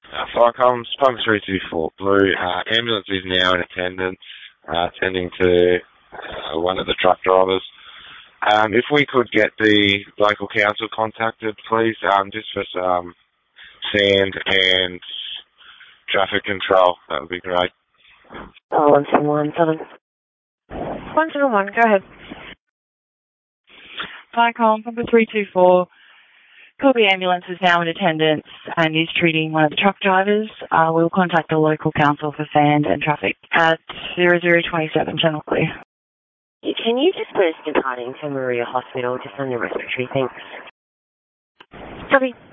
Firecoms, Pump 324 Blue. Ambulance is now in attendance, tending to one of the truck drivers. If we could get the local council contacted, please, just for some sand and traffic control, that would be great. 171, 171, go ahead. Firecom, Pump 324. Corby Ambulance is now in attendance and is treating one of the truck drivers. We'll contact the local council for sand and traffic at 0027 Channel Clear. Can you just put us departing to Maria Hospital just on the respiratory, thanks? Copy.